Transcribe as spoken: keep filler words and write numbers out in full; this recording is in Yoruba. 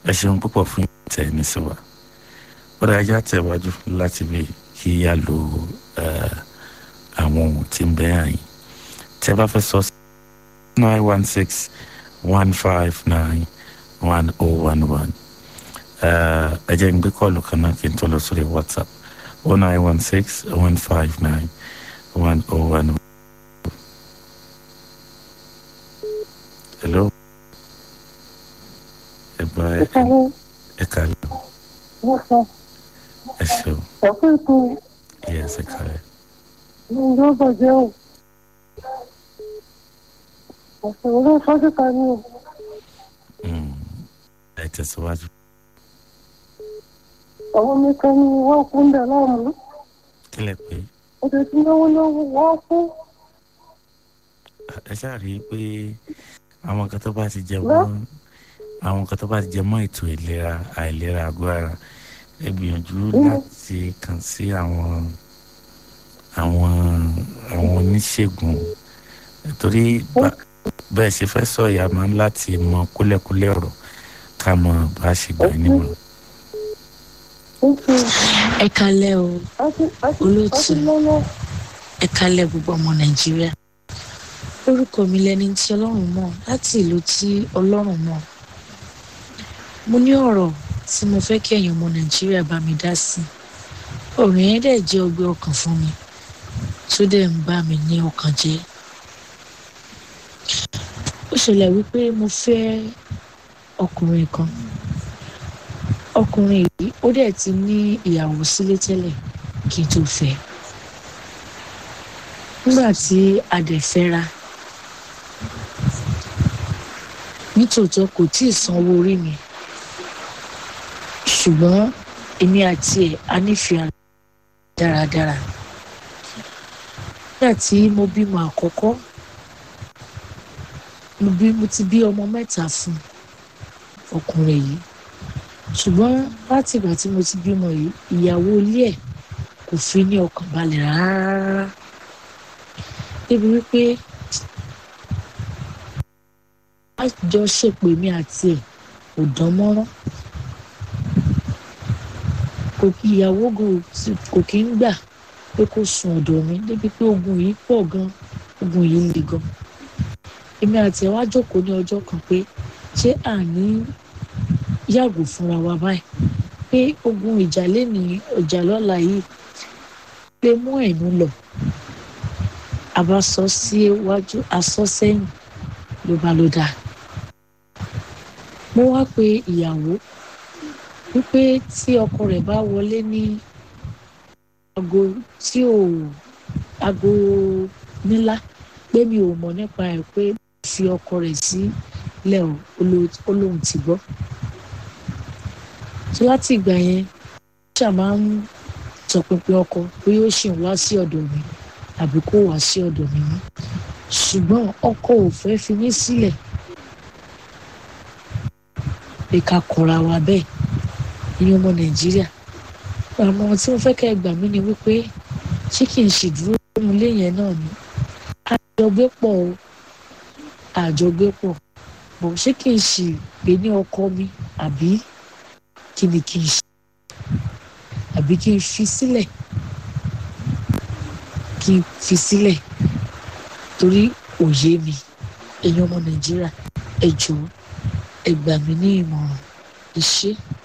ẹ ṣeun púpọ̀ fún ìtẹ̀ ní sí wa bọ́dà ajá tẹ̀wájú láti bí kí á lo àwọn ohun tí ń bẹ́ àyìn tẹ́ bá fẹ́ sọ sí nine one six one five nine one oh one one ẹ jẹ́ ń gbé kọ́ọ̀lù kan náà kí n tó lọ sórí WhatsApp oh nine one six one five nine one oh one one. Hello. Ẹ bá ẹ ẹ kálẹ̀. Ẹ ṣeun. Yes, ẹ kálẹ̀. Ẹ tẹ̀síwájú. Àwọn mi kan ní wọ́n kún dẹ̀ láàmú. Kílẹ̀ pé. Ọ̀dẹ̀ tí náwó náwó wọ́n kún. Ẹ ṣáà rí i pé àwọn kan tó bá ti jẹ mọ́ àwọn kan tó bá ti jẹ mọ́ ètò ìlera àìlera àgọ́ ara ẹ gbìyànjú láti kàn sí àwọn àwọn àwọn oníṣègùn nítorí bẹ́ẹ̀ ṣe fẹ́ sọ ìyá máa ń láti mọ kúlẹ̀kúlẹ̀ ọ̀rọ̀ ká mọ bá ṣe gbà nímọ̀. Ẹ kálẹ́ o olóòtú ẹ kálẹ́ gbogbo ọmọ Nàìjíríà orúkọ mi lẹni tí Ọlọ́run mọ̀ láti ìlú tí Ọlọ́run mọ̀ mo ní ọ̀rọ̀ tí mo fẹ́ kí ẹ̀yin ọmọ Nàìjíríà bá mi dá sí ọ̀rọ̀ yẹn dẹ̀ jẹ́ ọgbẹ́ ọkàn fún mi tó dẹ̀ ń bá mi ní ọkàn jẹ́ ó ṣẹlẹ̀ wípé mo fẹ́ ọkùnrin kan ọkùnrin yìí ó dẹ̀ ti ní ìyàwó sílé tẹ́lẹ̀ kí n tó fẹ́ nígbà tí a dẹ̀ fẹ́ra nítòótọ́ kò tí ì sanwó orí mi ṣùgbọ́n èmi àti ẹ̀ a nífẹ̀ẹ́ dáradára nígbà tí mo bímọ àkọ́kọ́ mo bí mo ti bí ọmọ mẹ́ta fún ọkùnrin yìí ṣùgbọ́n láti ìgbà tí mo ti bímọ yìí ìyàwó ilé ẹ̀ kò fi ní ọkàn balẹ̀ rárá débi wípé àjọ ṣèpè mi àti ẹ̀ kò dán mọ́rán kò kí ìyàwó kò kí ń gbà pé kó sùn ọ̀dọ̀ mi débi pé ogun yìí pọ̀ gan ogun yìí le gan èmi àti ẹ̀ wá jókòó ní ọjọ́ kan pé ṣé àní yàgò fúnra wa báyìí pé ogun ìjà lẹ́ni ọjà lọ́la yìí lè mú ẹ̀mú lọ àbá sọ sí iwájú asọ sẹ́yìn ló bá ló dáa mo wá pe ìyàwó wípé tí ọkọ rẹ̀ bá wọlé ní aago tí ò aago nílá pé mi ò mọ̀ nípa ẹ̀ pé fi ọkọ rẹ̀ sílẹ̀ olóhùn ti gbọ́ tó láti ìgbà yẹn ṣáà máa ń tọpinpin ọkọ pé ó ṣì ń wá sí ọ̀dọ̀ mi àbí kó wá sí ọ̀dọ̀ mi mọ́ ṣùgbọ́n ọkọ ò fẹ́ fi mí sílẹ̀ pé ká kọra wa bẹ́ẹ̀ ní ọmọ Nàìjíríà àmọ́ tí mo fẹ́ kẹ́ ẹ gbà mí ni wípé ṣé kí n ṣì dúró nínú ilé yẹn náà ni àjọgbé pọ̀ o àjọgbé pọ̀ bọ̀ ṣé kí n ṣì gbé ní ọkọ mi àbí kí ni kí n ṣe àbí kí n fi sílẹ̀ kí n fi sílẹ̀ torí òye mi ẹ̀yin ọmọ Nàìjíríà ẹ jọ̀ọ́ ẹ gbà mí ní ìmọ̀ràn ẹ ṣé.